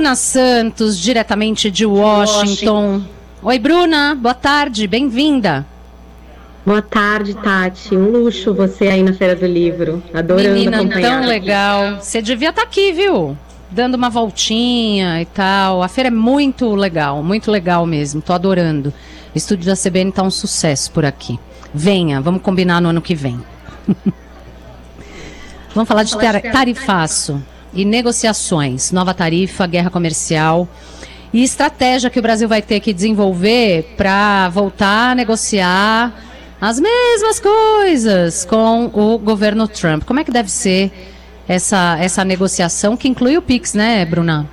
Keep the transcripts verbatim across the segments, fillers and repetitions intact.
Bruna Santos, diretamente de Washington. Oi, Bruna, boa tarde, bem-vinda. Boa tarde, Tati. Um luxo você aí na Feira do Livro. Adorando Menina, acompanhar. tão legal. Você devia estar aqui, viu? Dando uma voltinha e tal. A feira é muito legal, muito legal mesmo. Tô adorando. O estúdio da C B N tá um sucesso por aqui. Venha, vamos combinar no ano que vem. Vamos falar de tar- tarifaço e negociações. Nova tarifa, guerra comercial e estratégia que o Brasil vai ter que desenvolver para voltar a negociar as mesmas coisas com o governo Trump. Como é que deve ser essa, essa negociação que inclui o Pix, né, Bruna?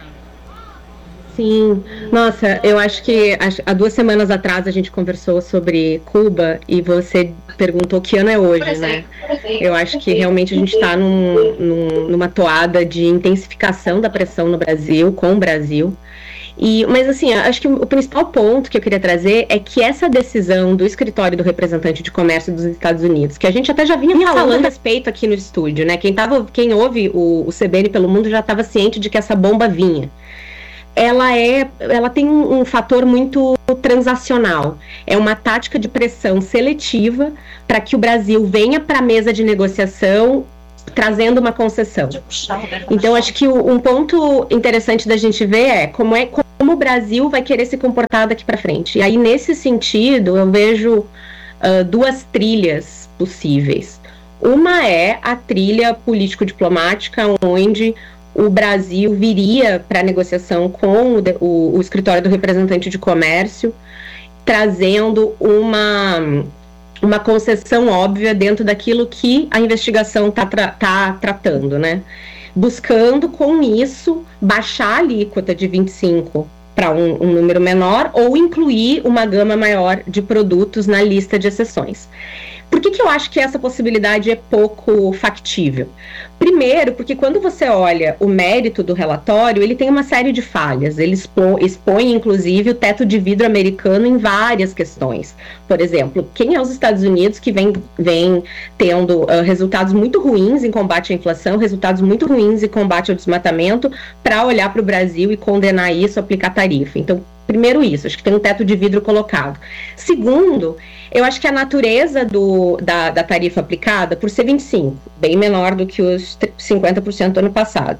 Sim, nossa, eu acho que há duas semanas atrás a gente conversou sobre Cuba e você perguntou que ano é hoje, né? Eu acho que realmente a gente está num, num, numa toada de intensificação da pressão no Brasil, com o Brasil. E, mas assim, acho que o principal ponto que eu queria trazer é que essa decisão do escritório do representante de comércio dos Estados Unidos, que a gente até já vinha falando a respeito aqui no estúdio, né? Quem, tava, quem ouve o, o C B N pelo mundo já estava ciente de que essa bomba vinha. Ela, é, ela tem um, um fator muito transacional. É uma tática de pressão seletiva para que o Brasil venha para a mesa de negociação trazendo uma concessão. Então, acho que o, um ponto interessante da gente ver é como, é como o Brasil vai querer se comportar daqui para frente. E aí, nesse sentido, eu vejo uh, duas trilhas possíveis. Uma é a trilha político-diplomática, onde o Brasil viria para a negociação com o, o, o escritório do representante de comércio, trazendo uma, uma concessão óbvia dentro daquilo que a investigação está tra- tá tratando, né? Buscando, com isso, baixar a alíquota de vinte e cinco para um, um número menor ou incluir uma gama maior de produtos na lista de exceções. Por que que eu acho que essa possibilidade é pouco factível? Primeiro, porque quando você olha o mérito do relatório, ele tem uma série de falhas. Ele expõe, expõe, inclusive, o teto de vidro americano em várias questões. Por exemplo, quem é os Estados Unidos que vem, vem tendo uh, resultados muito ruins em combate à inflação, resultados muito ruins em combate ao desmatamento, para olhar para o Brasil e condenar isso, aplicar tarifa? Então, primeiro isso, acho que tem um teto de vidro colocado. Segundo, eu acho que a natureza do, da, da tarifa aplicada, por ser vinte e cinco, bem menor do que os cinquenta por cento do ano passado.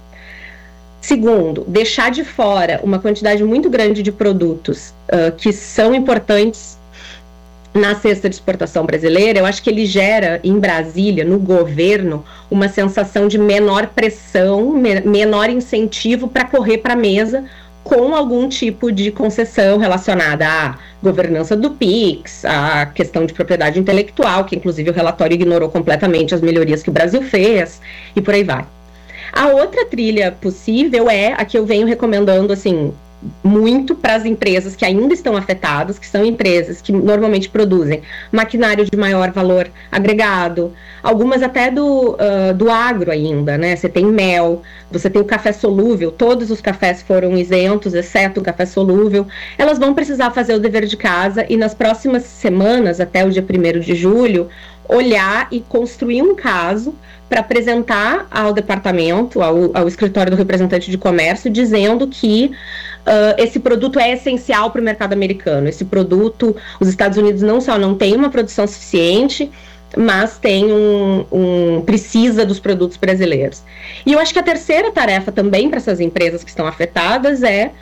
Segundo, deixar de fora uma quantidade muito grande de produtos uh, que são importantes na cesta de exportação brasileira, eu acho que ele gera em Brasília, no governo, uma sensação de menor pressão, me- menor incentivo para correr para a mesa com algum tipo de concessão relacionada à governança do Pix, à questão de propriedade intelectual, que inclusive o relatório ignorou completamente as melhorias que o Brasil fez, e por aí vai. A outra trilha possível é a que eu venho recomendando, assim, muito para as empresas que ainda estão afetadas, que são empresas que normalmente produzem maquinário de maior valor agregado, algumas até do, uh, do agro ainda, né? Você tem mel, você tem o café solúvel, todos os cafés foram isentos, exceto o café solúvel. Elas vão precisar fazer o dever de casa e nas próximas semanas, até o dia primeiro de julho, olhar e construir um caso para apresentar ao departamento, ao, ao escritório do representante de comércio, dizendo que Uh, esse produto é essencial para o mercado americano. Esse produto, os Estados Unidos não só não tem uma produção suficiente, mas tem um, um precisa dos produtos brasileiros. E eu acho que a terceira tarefa também para essas empresas que estão afetadas é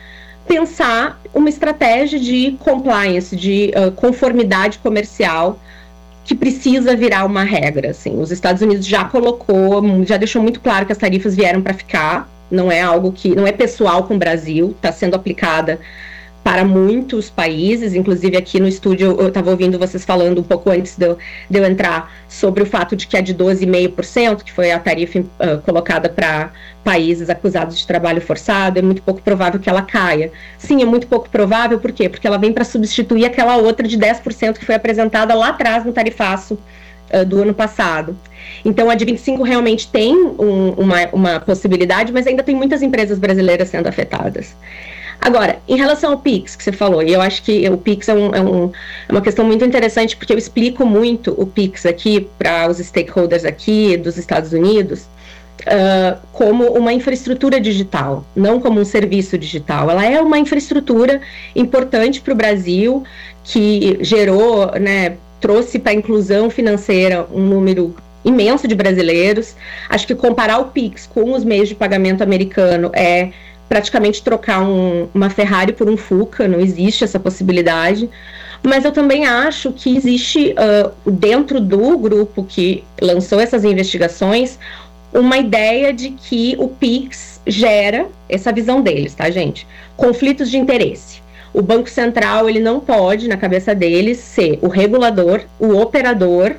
pensar uma estratégia de compliance, de uh, conformidade comercial, que precisa virar uma regra. Assim. Os Estados Unidos já colocou, já deixou muito claro que as tarifas vieram para ficar. Não é algo que, não é pessoal com o Brasil, está sendo aplicada para muitos países, inclusive aqui no estúdio eu estava ouvindo vocês falando um pouco antes de eu, de eu entrar sobre o fato de que é de doze vírgula cinco por cento, que foi a tarifa uh, colocada para países acusados de trabalho forçado, é muito pouco provável que ela caia. Sim, é muito pouco provável, por quê? Porque ela vem para substituir aquela outra de dez por cento que foi apresentada lá atrás no tarifaço uh, do ano passado. Então, a de vinte e cinco realmente tem um, uma, uma possibilidade, mas ainda tem muitas empresas brasileiras sendo afetadas. Agora, em relação ao Pix, que você falou, e eu acho que o Pix é, um, é, um, é uma questão muito interessante, porque eu explico muito o Pix aqui para os stakeholders aqui dos Estados Unidos, uh, como uma infraestrutura digital, não como um serviço digital. Ela é uma infraestrutura importante para o Brasil, que gerou, né, trouxe para a inclusão financeira um número imenso de brasileiros. Acho que comparar o Pix com os meios de pagamento americano é praticamente trocar um, uma Ferrari por um Fuca, não existe essa possibilidade. Mas eu também acho que existe, uh, dentro do grupo que lançou essas investigações, uma ideia de que o Pix gera, essa visão deles, tá, gente? Conflitos de interesse. O Banco Central, ele não pode, na cabeça deles, ser o regulador, o operador,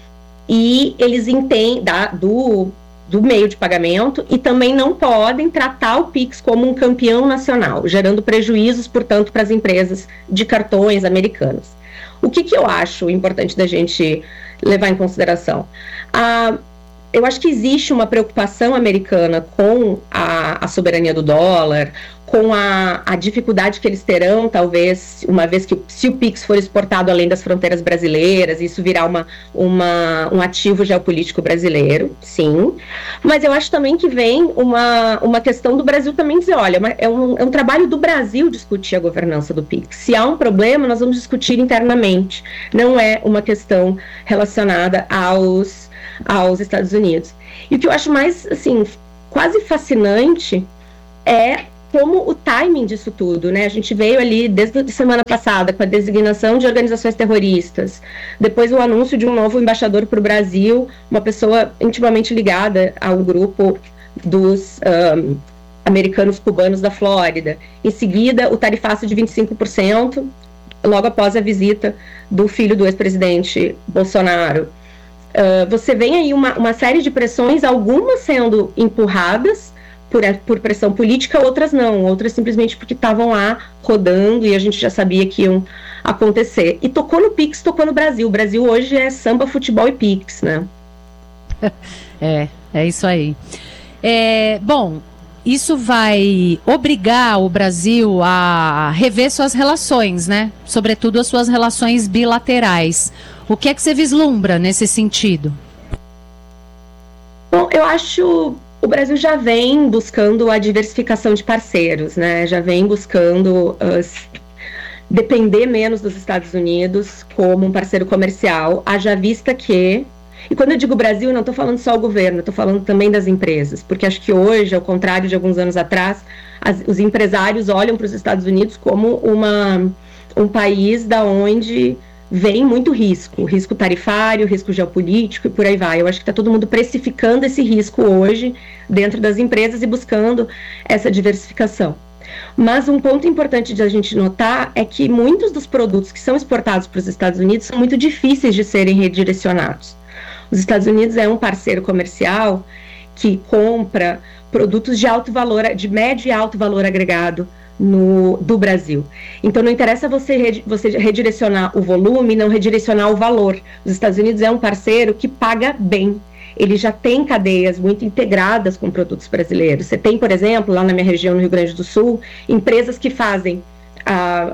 e eles entendem da, do, do meio de pagamento, e também não podem tratar o Pix como um campeão nacional, gerando prejuízos, portanto, para as empresas de cartões americanas. O que, que eu acho importante da gente levar em consideração? A Eu acho que existe uma preocupação americana com a, a soberania do dólar, com a, a dificuldade que eles terão, talvez, uma vez que se o Pix for exportado além das fronteiras brasileiras, isso virar uma, uma, um ativo geopolítico brasileiro, sim. Mas eu acho também que vem uma, uma questão do Brasil também dizer, olha, é um, é um trabalho do Brasil discutir a governança do Pix. Se há um problema, nós vamos discutir internamente. Não é uma questão relacionada aos... aos Estados Unidos. E o que eu acho mais, assim, quase fascinante é como o timing disso tudo, né? A gente veio ali desde a semana passada com a designação de organizações terroristas, depois o anúncio de um novo embaixador para o Brasil, uma pessoa intimamente ligada ao grupo dos um, americanos cubanos da Flórida. Em seguida, o tarifaço de vinte e cinco por cento, logo após a visita do filho do ex-presidente Bolsonaro. Uh, você vê aí uma, uma série de pressões, algumas sendo empurradas por, por pressão política, outras não, outras simplesmente porque estavam lá rodando e a gente já sabia que iam acontecer. E tocou no Pix, tocou no Brasil. O Brasil hoje é samba, futebol e Pix, né? É, é isso aí. É, bom, isso vai obrigar o Brasil a rever suas relações, né? Sobretudo as suas relações bilaterais. O que é que você vislumbra nesse sentido? Bom, eu acho o Brasil já vem buscando a diversificação de parceiros, né? Já vem buscando uh, depender menos dos Estados Unidos como um parceiro comercial, haja vista que... E quando eu digo Brasil, não estou falando só o governo, estou falando também das empresas, porque acho que hoje, ao contrário de alguns anos atrás, as, os empresários olham para os Estados Unidos como uma, um país da onde vem muito risco, risco tarifário, risco geopolítico e por aí vai. Eu acho que está todo mundo precificando esse risco hoje dentro das empresas e buscando essa diversificação. Mas um ponto importante de a gente notar é que muitos dos produtos que são exportados para os Estados Unidos são muito difíceis de serem redirecionados. Os Estados Unidos é um parceiro comercial que compra produtos de alto valor, de médio e alto valor agregado no, do Brasil. Então não interessa você, você redirecionar o volume, não redirecionar o valor. Os Estados Unidos é um parceiro que paga bem. Ele já tem cadeias muito integradas com produtos brasileiros. Você tem, por exemplo, lá na minha região, no Rio Grande do Sul, empresas que fazem a,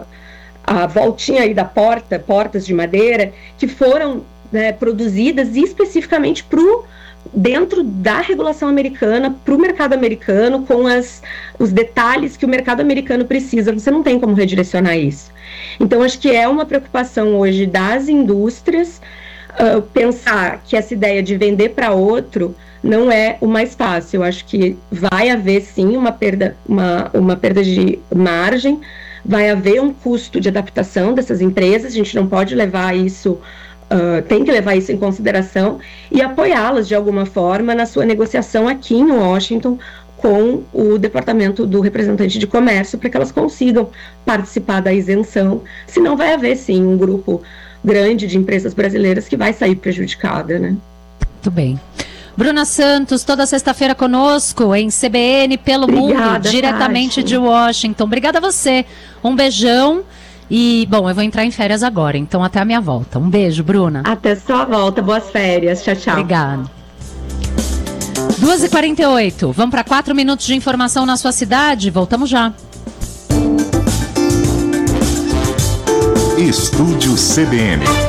a voltinha aí da porta, portas de madeira, que foram, né, produzidas especificamente pro, dentro da regulação americana, para o mercado americano, com as, os detalhes que o mercado americano precisa. Você não tem como redirecionar isso. Então, acho que é uma preocupação hoje das indústrias, uh, pensar que essa ideia de vender para outro não é o mais fácil. Eu acho que vai haver, sim, uma perda, uma, uma perda de margem, vai haver um custo de adaptação dessas empresas, a gente não pode levar isso... Uh, tem que levar isso em consideração e apoiá-las de alguma forma na sua negociação aqui em Washington com o Departamento do Representante de Comércio para que elas consigam participar da isenção, senão vai haver sim um grupo grande de empresas brasileiras que vai sair prejudicada, né? Muito bem. Bruna Santos, toda sexta-feira conosco em C B N pelo Obrigada, mundo, diretamente Tati. de Washington. Obrigada a você. Um beijão. E, bom, eu vou entrar em férias agora, então até a minha volta. Um beijo, Bruna. Até sua volta. Boas férias. Tchau, tchau. Obrigada. duas e quarenta e oito. Vamos para quatro minutos de informação na sua cidade? Voltamos já. Estúdio C B N.